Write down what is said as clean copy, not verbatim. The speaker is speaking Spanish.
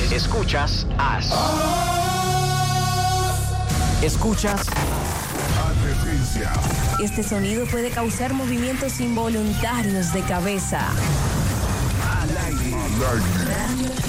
Escuchas As. Escuchas Advertencia. Este sonido puede causar movimientos involuntarios de cabeza. Al aire.